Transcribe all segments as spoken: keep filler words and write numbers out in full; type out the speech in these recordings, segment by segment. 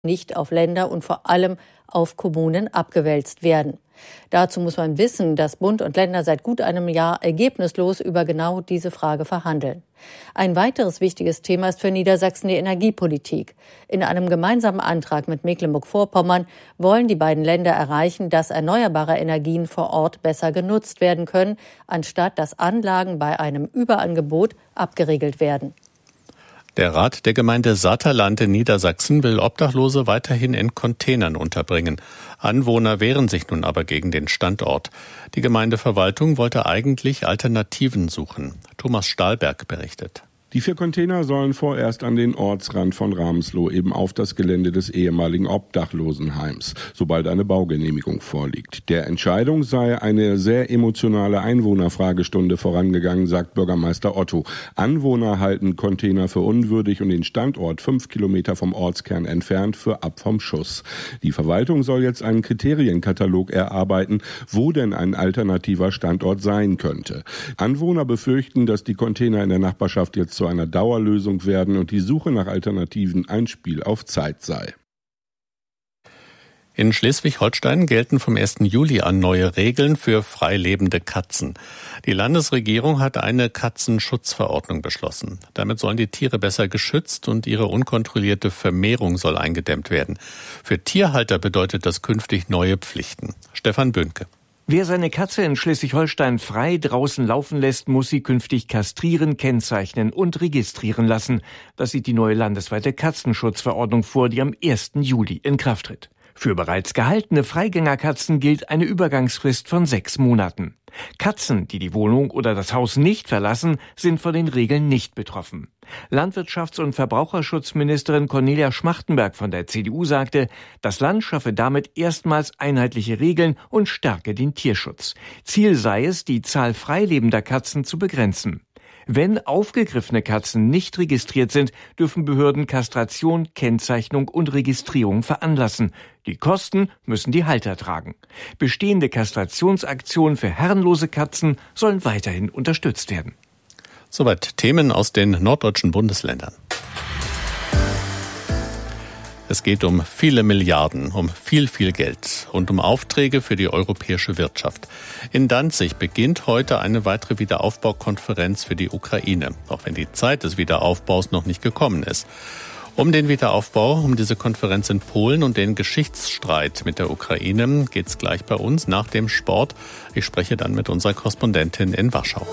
nicht auf Länder und vor allem auf Kommunen abgewälzt werden. Dazu muss man wissen, dass Bund und Länder seit gut einem Jahr ergebnislos über genau diese Frage verhandeln. Ein weiteres wichtiges Thema ist für Niedersachsen die Energiepolitik. In einem gemeinsamen Antrag mit Mecklenburg-Vorpommern wollen die beiden Länder erreichen, dass erneuerbare Energien vor Ort besser genutzt werden können, anstatt dass Anlagen bei einem Überangebot abgeriegelt werden. Der Rat der Gemeinde Saterland in Niedersachsen will Obdachlose weiterhin in Containern unterbringen. Anwohner wehren sich nun aber gegen den Standort. Die Gemeindeverwaltung wollte eigentlich Alternativen suchen. Thomas Stahlberg berichtet. Die vier Container sollen vorerst an den Ortsrand von Ramsloh, eben auf das Gelände des ehemaligen Obdachlosenheims, sobald eine Baugenehmigung vorliegt. Der Entscheidung sei eine sehr emotionale Einwohnerfragestunde vorangegangen, sagt Bürgermeister Otto. Anwohner halten Container für unwürdig und den Standort fünf Kilometer vom Ortskern entfernt für ab vom Schuss. Die Verwaltung soll jetzt einen Kriterienkatalog erarbeiten, wo denn ein alternativer Standort sein könnte. Anwohner befürchten, dass die Container in der Nachbarschaft jetzt zu einer Dauerlösung werden und die Suche nach Alternativen ein Spiel auf Zeit sei. In Schleswig-Holstein gelten vom ersten Juli an neue Regeln für freilebende Katzen. Die Landesregierung hat eine Katzenschutzverordnung beschlossen. Damit sollen die Tiere besser geschützt und ihre unkontrollierte Vermehrung soll eingedämmt werden. Für Tierhalter bedeutet das künftig neue Pflichten. Stefan Böhnke. Wer seine Katze in Schleswig-Holstein frei draußen laufen lässt, muss sie künftig kastrieren, kennzeichnen und registrieren lassen. Das sieht die neue landesweite Katzenschutzverordnung vor, die am ersten Juli in Kraft tritt. Für bereits gehaltene Freigängerkatzen gilt eine Übergangsfrist von sechs Monaten. Katzen, die die Wohnung oder das Haus nicht verlassen, sind von den Regeln nicht betroffen. Landwirtschafts- und Verbraucherschutzministerin Cornelia Schmachtenberg von der C D U sagte, das Land schaffe damit erstmals einheitliche Regeln und stärke den Tierschutz. Ziel sei es, die Zahl freilebender Katzen zu begrenzen. Wenn aufgegriffene Katzen nicht registriert sind, dürfen Behörden Kastration, Kennzeichnung und Registrierung veranlassen. Die Kosten müssen die Halter tragen. Bestehende Kastrationsaktionen für herrenlose Katzen sollen weiterhin unterstützt werden. Soweit Themen aus den norddeutschen Bundesländern. Es geht um viele Milliarden, um viel, viel Geld und um Aufträge für die europäische Wirtschaft. In Danzig beginnt heute eine weitere Wiederaufbaukonferenz für die Ukraine, auch wenn die Zeit des Wiederaufbaus noch nicht gekommen ist. Um den Wiederaufbau, um diese Konferenz in Polen und den Geschichtsstreit mit der Ukraine geht's gleich bei uns nach dem Sport. Ich spreche dann mit unserer Korrespondentin in Warschau.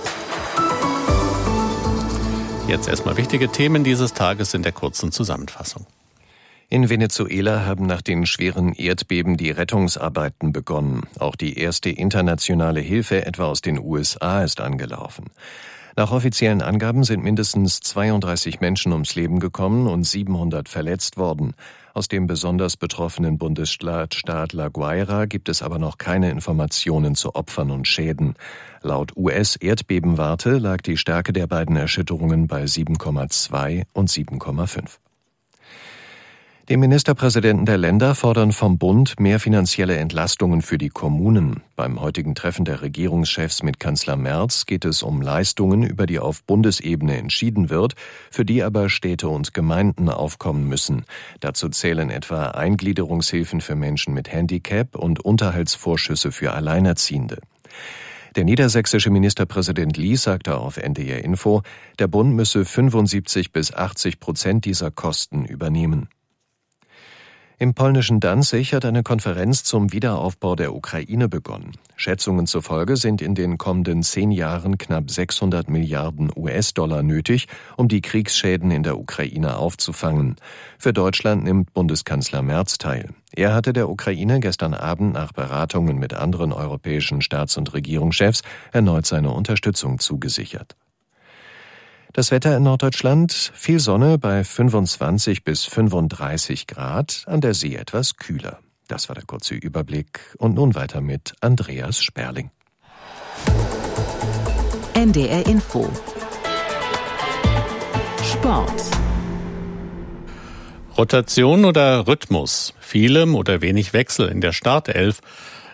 Jetzt erstmal wichtige Themen dieses Tages in der kurzen Zusammenfassung. In Venezuela haben nach den schweren Erdbeben die Rettungsarbeiten begonnen. Auch die erste internationale Hilfe, etwa aus den U S A, ist angelaufen. Nach offiziellen Angaben sind mindestens zweiunddreißig Menschen ums Leben gekommen und siebenhundert verletzt worden. Aus dem besonders betroffenen Bundesstaat La Guaira gibt es aber noch keine Informationen zu Opfern und Schäden. Laut U S-Erdbebenwarte lag die Stärke der beiden Erschütterungen bei sieben Komma zwei und sieben Komma fünf. Die Ministerpräsidenten der Länder fordern vom Bund mehr finanzielle Entlastungen für die Kommunen. Beim heutigen Treffen der Regierungschefs mit Kanzler Merz geht es um Leistungen, über die auf Bundesebene entschieden wird, für die aber Städte und Gemeinden aufkommen müssen. Dazu zählen etwa Eingliederungshilfen für Menschen mit Handicap und Unterhaltsvorschüsse für Alleinerziehende. Der niedersächsische Ministerpräsident Lies sagte auf N D R Info, der Bund müsse fünfundsiebzig bis achtzig Prozent dieser Kosten übernehmen. Im polnischen Danzig hat eine Konferenz zum Wiederaufbau der Ukraine begonnen. Schätzungen zufolge sind in den kommenden zehn Jahren knapp sechshundert Milliarden U S-Dollar nötig, um die Kriegsschäden in der Ukraine aufzufangen. Für Deutschland nimmt Bundeskanzler Merz teil. Er hatte der Ukraine gestern Abend nach Beratungen mit anderen europäischen Staats- und Regierungschefs erneut seine Unterstützung zugesichert. Das Wetter in Norddeutschland, viel Sonne bei fünfundzwanzig bis fünfunddreißig Grad, an der See etwas kühler. Das war der kurze Überblick und nun weiter mit Andreas Sperling. N D R Info Sport. Rotation oder Rhythmus, viele oder wenig Wechsel in der Startelf.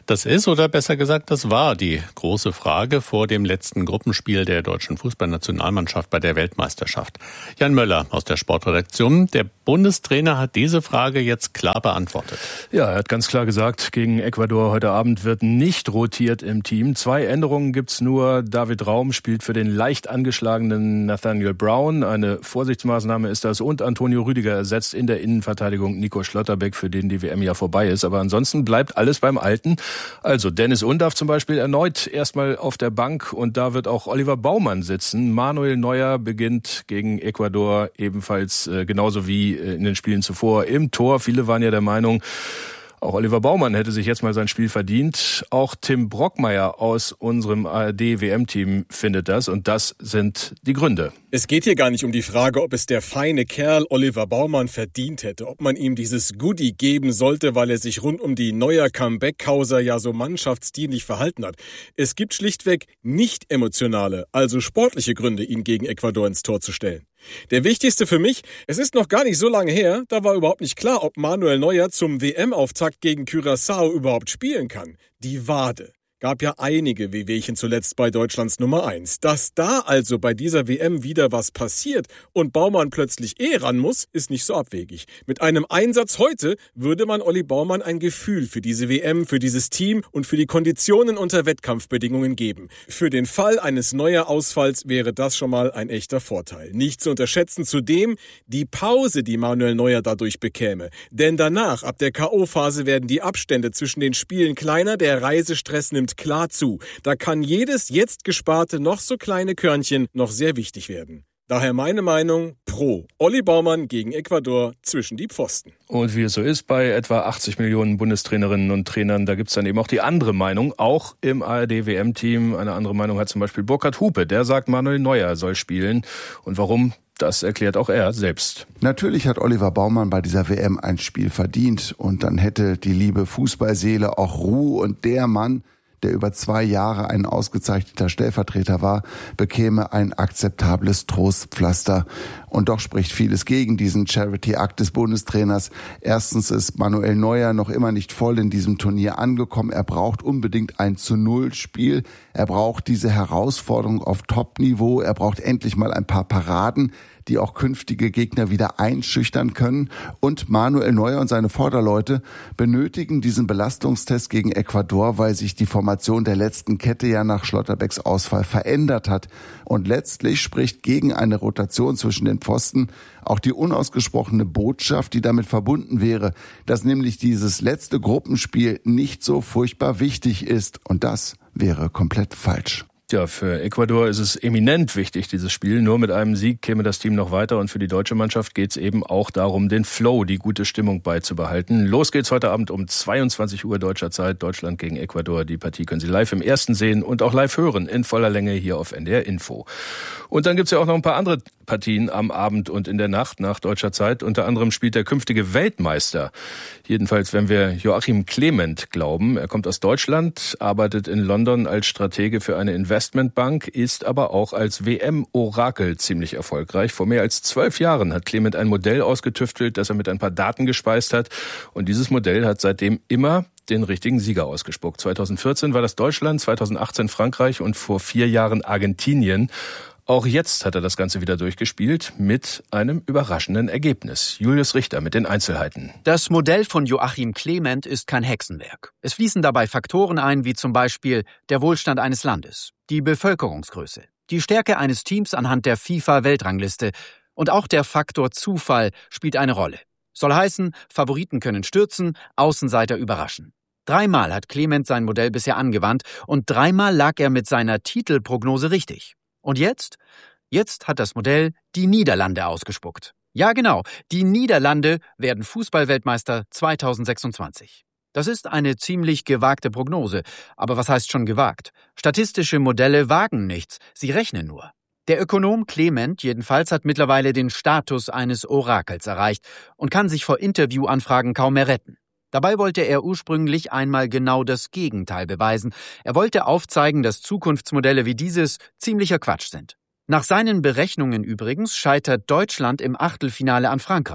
Das ist, oder besser gesagt, das war die große Frage vor dem letzten Gruppenspiel der deutschen Fußballnationalmannschaft bei der Weltmeisterschaft. Jan Möller aus der Sportredaktion. Der Bundestrainer hat diese Frage jetzt klar beantwortet. Ja, er hat ganz klar gesagt, gegen Ecuador heute Abend wird nicht rotiert im Team. Zwei Änderungen gibt's nur. David Raum spielt für den leicht angeschlagenen Nathaniel Brown. Eine Vorsichtsmaßnahme ist das. Und Antonio Rüdiger ersetzt in der Innenverteidigung Nico Schlotterbeck, für den die W M ja vorbei ist. Aber ansonsten bleibt alles beim Alten. Also Dennis Undaff zum Beispiel erneut erstmal auf der Bank. Und da wird auch Oliver Baumann sitzen. Manuel Neuer beginnt gegen Ecuador ebenfalls äh, genauso wie in den Spielen zuvor im Tor. Viele waren ja der Meinung, auch Oliver Baumann hätte sich jetzt mal sein Spiel verdient. Auch Tim Brockmeier aus unserem A R D-W M-Team findet das. Und das sind die Gründe. Es geht hier gar nicht um die Frage, ob es der feine Kerl Oliver Baumann verdient hätte, ob man ihm dieses Goodie geben sollte, weil er sich rund um die Neuer Comeback-Causa ja so mannschaftsdienlich verhalten hat. Es gibt schlichtweg nicht emotionale, also sportliche Gründe, ihn gegen Ecuador ins Tor zu stellen. Der wichtigste für mich, es ist noch gar nicht so lange her, da war überhaupt nicht klar, ob Manuel Neuer zum W M-Auftakt gegen Curaçao überhaupt spielen kann. Die Wade. Gab ja einige Wehwehchen zuletzt bei Deutschlands Nummer eins. Dass da also bei dieser W M wieder was passiert und Baumann plötzlich eh ran muss, ist nicht so abwegig. Mit einem Einsatz heute würde man Olli Baumann ein Gefühl für diese W M, für dieses Team und für die Konditionen unter Wettkampfbedingungen geben. Für den Fall eines Neuer-Ausfalls wäre das schon mal ein echter Vorteil. Nicht zu unterschätzen zudem die Pause, die Manuel Neuer dadurch bekäme. Denn danach, ab der K O-Phase, werden die Abstände zwischen den Spielen kleiner, der Reisestress nimmt klar zu. Da kann jedes jetzt gesparte, noch so kleine Körnchen noch sehr wichtig werden. Daher meine Meinung pro Olli Baumann gegen Ecuador zwischen die Pfosten. Und wie es so ist bei etwa achtzig Millionen Bundestrainerinnen und Trainern, da gibt's dann eben auch die andere Meinung, auch im A R D-W M-Team. Eine andere Meinung hat zum Beispiel Burkhard Hupe, der sagt, Manuel Neuer soll spielen. Und warum? Das erklärt auch er selbst. Natürlich hat Oliver Baumann bei dieser W M ein Spiel verdient. Und dann hätte die liebe Fußballseele auch Ruhe und der Mann, der über zwei Jahre ein ausgezeichneter Stellvertreter war, bekäme ein akzeptables Trostpflaster. Und doch spricht vieles gegen diesen Charity-Akt des Bundestrainers. Erstens ist Manuel Neuer noch immer nicht voll in diesem Turnier angekommen. Er braucht unbedingt ein zu null Spiel. Er braucht diese Herausforderung auf Top-Niveau. Er braucht endlich mal ein paar Paraden, die auch künftige Gegner wieder einschüchtern können. Und Manuel Neuer und seine Vorderleute benötigen diesen Belastungstest gegen Ecuador, weil sich die Formation der letzten Kette ja nach Schlotterbecks Ausfall verändert hat. Und letztlich spricht gegen eine Rotation zwischen den Pfosten auch die unausgesprochene Botschaft, die damit verbunden wäre, dass nämlich dieses letzte Gruppenspiel nicht so furchtbar wichtig ist. Und das wäre komplett falsch. Ja, für Ecuador ist es eminent wichtig, dieses Spiel. Nur mit einem Sieg käme das Team noch weiter. Und für die deutsche Mannschaft geht es eben auch darum, den Flow, die gute Stimmung beizubehalten. Los geht's heute Abend um zweiundzwanzig Uhr deutscher Zeit. Deutschland gegen Ecuador. Die Partie können Sie live im Ersten sehen und auch live hören. In voller Länge hier auf N D R Info. Und dann gibt's ja auch noch ein paar andere Partien am Abend und in der Nacht nach deutscher Zeit. Unter anderem spielt der künftige Weltmeister. Jedenfalls, wenn wir Joachim Clement glauben. Er kommt aus Deutschland, arbeitet in London als Stratege für eine Investmentbank, ist aber auch als W M-Orakel ziemlich erfolgreich. Vor mehr als zwölf Jahren hat Clement ein Modell ausgetüftelt, das er mit ein paar Daten gespeist hat. Und dieses Modell hat seitdem immer den richtigen Sieger ausgespuckt. zweitausendvierzehn war das Deutschland, zweitausendachtzehn Frankreich und vor vier Jahren Argentinien. Auch jetzt hat er das Ganze wieder durchgespielt mit einem überraschenden Ergebnis. Julius Richter mit den Einzelheiten. Das Modell von Joachim Clement ist kein Hexenwerk. Es fließen dabei Faktoren ein, wie zum Beispiel der Wohlstand eines Landes, die Bevölkerungsgröße, die Stärke eines Teams anhand der FIFA-Weltrangliste und auch der Faktor Zufall spielt eine Rolle. Soll heißen, Favoriten können stürzen, Außenseiter überraschen. Dreimal hat Clement sein Modell bisher angewandt und dreimal lag er mit seiner Titelprognose richtig. Und jetzt? Jetzt hat das Modell die Niederlande ausgespuckt. Ja genau, die Niederlande werden Fußballweltmeister zweitausendsechsundzwanzig. Das ist eine ziemlich gewagte Prognose. Aber was heißt schon gewagt? Statistische Modelle wagen nichts, sie rechnen nur. Der Ökonom Clement jedenfalls hat mittlerweile den Status eines Orakels erreicht und kann sich vor Interviewanfragen kaum mehr retten. Dabei wollte er ursprünglich einmal genau das Gegenteil beweisen. Er wollte aufzeigen, dass Zukunftsmodelle wie dieses ziemlicher Quatsch sind. Nach seinen Berechnungen übrigens scheitert Deutschland im Achtelfinale an Frankreich.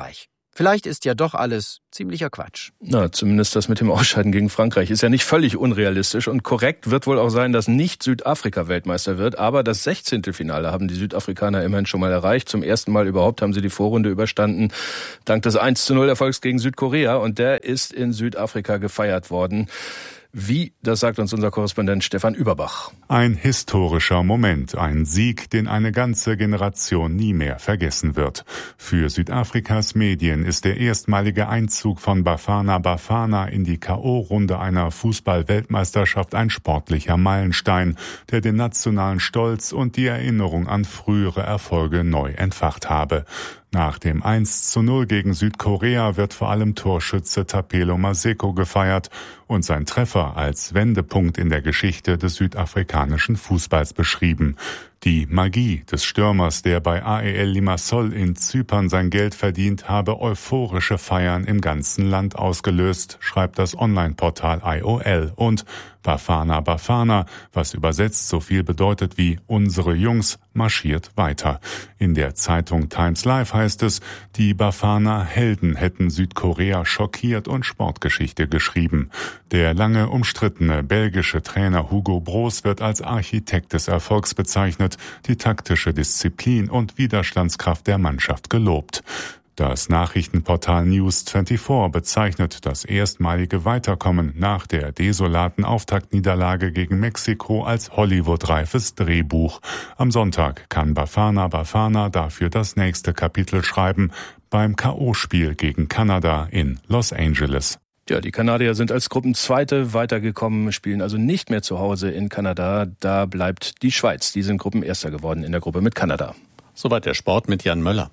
Vielleicht ist ja doch alles ziemlicher Quatsch. Na, zumindest das mit dem Ausscheiden gegen Frankreich ist ja nicht völlig unrealistisch. Und korrekt wird wohl auch sein, dass nicht Südafrika Weltmeister wird. Aber das Sechzehntelfinale haben die Südafrikaner immerhin schon mal erreicht. Zum ersten Mal überhaupt haben sie die Vorrunde überstanden, dank des eins zu null Erfolgs gegen Südkorea. Und der ist in Südafrika gefeiert worden. Wie, das sagt uns unser Korrespondent Stefan Überbach. Ein historischer Moment, ein Sieg, den eine ganze Generation nie mehr vergessen wird. Für Südafrikas Medien ist der erstmalige Einzug von Bafana Bafana in die K O-Runde einer Fußball-Weltmeisterschaft ein sportlicher Meilenstein, der den nationalen Stolz und die Erinnerung an frühere Erfolge neu entfacht habe. Nach dem eins zu null gegen Südkorea wird vor allem Torschütze Thapelo Maseko gefeiert und sein Treffer als Wendepunkt in der Geschichte des südafrikanischen Fußballs beschrieben. Die Magie des Stürmers, der bei A E L Limassol in Zypern sein Geld verdient, habe euphorische Feiern im ganzen Land ausgelöst, schreibt das Online-Portal I O L. Und Bafana Bafana, was übersetzt so viel bedeutet wie unsere Jungs, marschiert weiter. In der Zeitung Times Live heißt es, die Bafana-Helden hätten Südkorea schockiert und Sportgeschichte geschrieben. Der lange umstrittene belgische Trainer Hugo Broos wird als Architekt des Erfolgs bezeichnet, die taktische Disziplin und Widerstandskraft der Mannschaft gelobt. Das Nachrichtenportal News vierundzwanzig bezeichnet das erstmalige Weiterkommen nach der desolaten Auftaktniederlage gegen Mexiko als Hollywood-reifes Drehbuch. Am Sonntag kann Bafana Bafana dafür das nächste Kapitel schreiben, beim K O-Spiel gegen Kanada in Los Angeles. Ja, die Kanadier sind als Gruppenzweite weitergekommen, spielen also nicht mehr zu Hause in Kanada. Da bleibt die Schweiz. Die sind Gruppenerster geworden in der Gruppe mit Kanada. Soweit der Sport mit Jan Möller.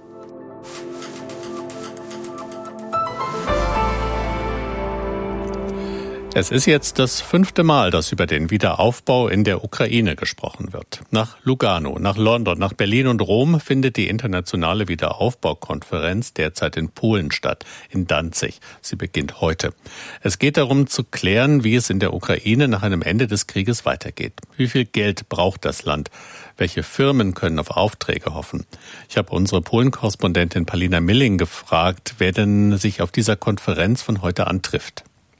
Es ist jetzt das fünfte Mal, dass über den Wiederaufbau in der Ukraine gesprochen wird. Nach Lugano, nach London, nach Berlin und Rom findet die internationale Wiederaufbaukonferenz derzeit in Polen statt, in Danzig. Sie beginnt heute. Es geht darum zu klären, wie es in der Ukraine nach einem Ende des Krieges weitergeht. Wie viel Geld braucht das Land? Welche Firmen können auf Aufträge hoffen? Ich habe unsere Polen-Korrespondentin Palina Milling gefragt, wer denn sich auf dieser Konferenz von heute antrifft.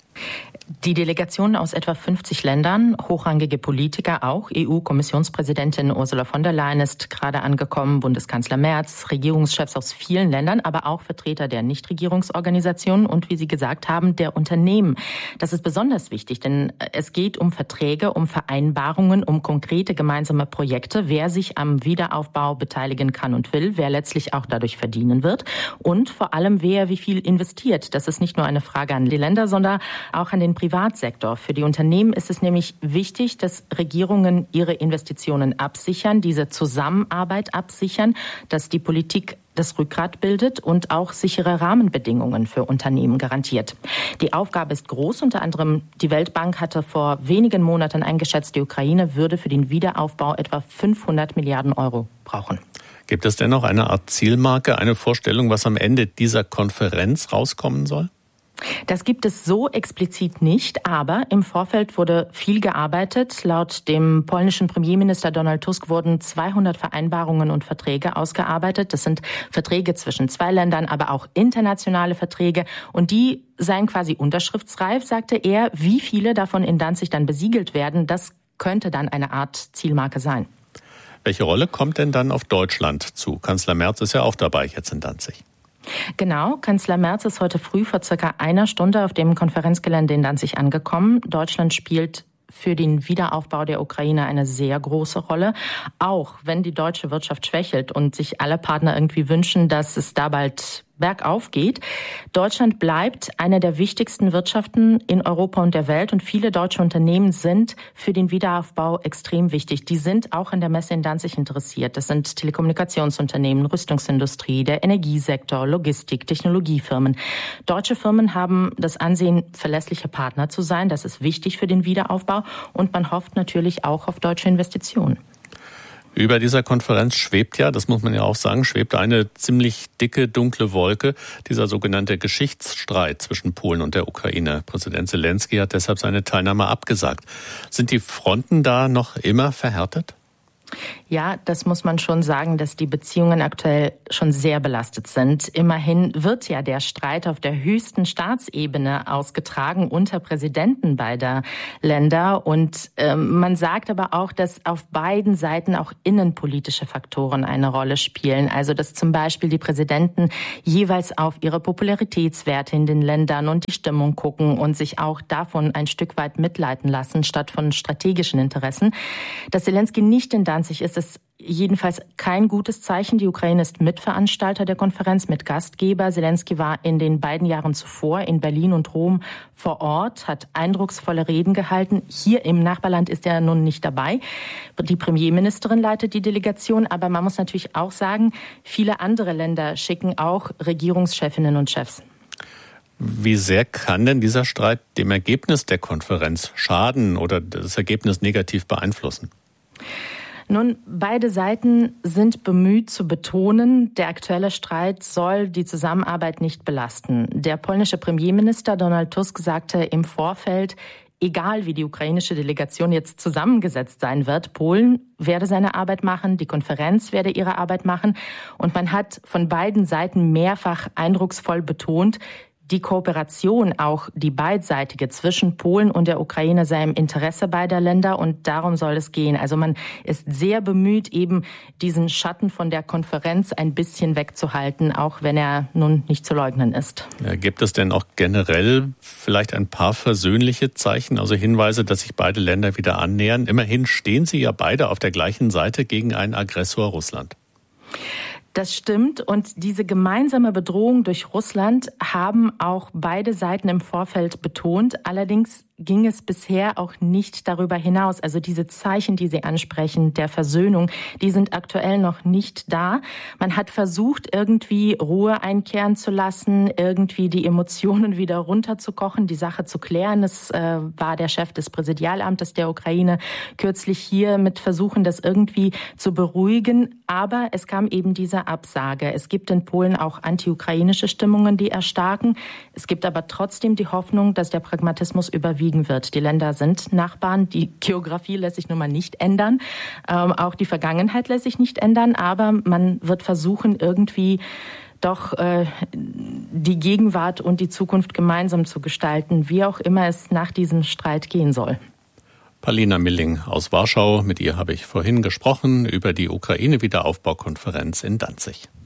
Die Delegation aus etwa fünfzig Ländern, hochrangige Politiker auch, E U-Kommissionspräsidentin Ursula von der Leyen ist gerade angekommen, Bundeskanzler Merz, Regierungschefs aus vielen Ländern, aber auch Vertreter der Nichtregierungsorganisationen und, wie Sie gesagt haben, der Unternehmen. Das ist besonders wichtig, denn es geht um Verträge, um Vereinbarungen, um konkrete gemeinsame Projekte, wer sich am Wiederaufbau beteiligen kann und will, wer letztlich auch dadurch verdienen wird und vor allem, wer wie viel investiert. Das ist nicht nur eine Frage an die Länder, sondern auch an den Privatsektor. Für die Unternehmen ist es nämlich wichtig, dass Regierungen ihre Investitionen absichern, diese Zusammenarbeit absichern, dass die Politik das Rückgrat bildet und auch sichere Rahmenbedingungen für Unternehmen garantiert. Die Aufgabe ist groß. Unter anderem die Weltbank hatte vor wenigen Monaten eingeschätzt, die Ukraine würde für den Wiederaufbau etwa fünfhundert Milliarden Euro brauchen. Gibt es denn noch eine Art Zielmarke, eine Vorstellung, was am Ende dieser Konferenz rauskommen soll? Das gibt es so explizit nicht, aber im Vorfeld wurde viel gearbeitet. Laut dem polnischen Premierminister Donald Tusk wurden zweihundert Vereinbarungen und Verträge ausgearbeitet. Das sind Verträge zwischen zwei Ländern, aber auch internationale Verträge. Und die seien quasi unterschriftsreif, sagte er. Wie viele davon in Danzig dann besiegelt werden, das könnte dann eine Art Zielmarke sein. Welche Rolle kommt denn dann auf Deutschland zu? Kanzler Merz ist ja auch dabei jetzt in Danzig. Genau, Kanzler Merz ist heute früh vor circa einer Stunde auf dem Konferenzgelände in Danzig angekommen. Deutschland spielt für den Wiederaufbau der Ukraine eine sehr große Rolle, auch wenn die deutsche Wirtschaft schwächelt und sich alle Partner irgendwie wünschen, dass es da bald bergauf geht. Deutschland bleibt eine der wichtigsten Wirtschaften in Europa und der Welt und viele deutsche Unternehmen sind für den Wiederaufbau extrem wichtig. Die sind auch an der Messe in Danzig interessiert. Das sind Telekommunikationsunternehmen, Rüstungsindustrie, der Energiesektor, Logistik, Technologiefirmen. Deutsche Firmen haben das Ansehen, verlässliche Partner zu sein. Das ist wichtig für den Wiederaufbau und man hofft natürlich auch auf deutsche Investitionen. Über dieser Konferenz schwebt ja, das muss man ja auch sagen, schwebt eine ziemlich dicke, dunkle Wolke, dieser sogenannte Geschichtsstreit zwischen Polen und der Ukraine. Präsident Zelensky hat deshalb seine Teilnahme abgesagt. Sind die Fronten da noch immer verhärtet? Ja, das muss man schon sagen, dass die Beziehungen aktuell schon sehr belastet sind. Immerhin wird ja der Streit auf der höchsten Staatsebene ausgetragen unter Präsidenten beider Länder. Und äh, man sagt aber auch, dass auf beiden Seiten auch innenpolitische Faktoren eine Rolle spielen. Also dass zum Beispiel die Präsidenten jeweils auf ihre Popularitätswerte in den Ländern und die Stimmung gucken und sich auch davon ein Stück weit mitleiten lassen, statt von strategischen Interessen. Dass Zelensky nicht in Danzig ist, ist jedenfalls kein gutes Zeichen. Die Ukraine ist Mitveranstalter der Konferenz, Mitgastgeber. Zelensky war in den beiden Jahren zuvor in Berlin und Rom vor Ort, hat eindrucksvolle Reden gehalten. Hier im Nachbarland ist er nun nicht dabei. Die Premierministerin leitet die Delegation, aber man muss natürlich auch sagen, viele andere Länder schicken auch Regierungschefinnen und Chefs. Wie sehr kann denn dieser Streit dem Ergebnis der Konferenz schaden oder das Ergebnis negativ beeinflussen? Nun, beide Seiten sind bemüht zu betonen, der aktuelle Streit soll die Zusammenarbeit nicht belasten. Der polnische Premierminister Donald Tusk sagte im Vorfeld, egal wie die ukrainische Delegation jetzt zusammengesetzt sein wird, Polen werde seine Arbeit machen, die Konferenz werde ihre Arbeit machen. Und man hat von beiden Seiten mehrfach eindrucksvoll betont, die Kooperation, auch die beidseitige zwischen Polen und der Ukraine sei im Interesse beider Länder und darum soll es gehen. Also man ist sehr bemüht, eben diesen Schatten von der Konferenz ein bisschen wegzuhalten, auch wenn er nun nicht zu leugnen ist. Ja, gibt es denn auch generell vielleicht ein paar versöhnliche Zeichen, also Hinweise, dass sich beide Länder wieder annähern? Immerhin stehen sie ja beide auf der gleichen Seite gegen einen Aggressor Russland. Das stimmt und diese gemeinsame Bedrohung durch Russland haben auch beide Seiten im Vorfeld betont. Allerdings ging es bisher auch nicht darüber hinaus. Also diese Zeichen, die Sie ansprechen, der Versöhnung, die sind aktuell noch nicht da. Man hat versucht, irgendwie Ruhe einkehren zu lassen, irgendwie die Emotionen wieder runterzukochen, die Sache zu klären. Es äh, war der Chef des Präsidialamtes der Ukraine kürzlich hier mit Versuchen, das irgendwie zu beruhigen. Aber es kam eben diese Absage. Es gibt in Polen auch anti-ukrainische Stimmungen, die erstarken. Es gibt aber trotzdem die Hoffnung, dass der Pragmatismus überwiegen wird. Die Länder sind Nachbarn, die Geografie lässt sich nun mal nicht ändern, ähm, auch die Vergangenheit lässt sich nicht ändern, aber man wird versuchen, irgendwie doch äh, die Gegenwart und die Zukunft gemeinsam zu gestalten, wie auch immer es nach diesem Streit gehen soll. Palina Milling aus Warschau, mit ihr habe ich vorhin gesprochen über die Ukraine-Wiederaufbaukonferenz in Danzig.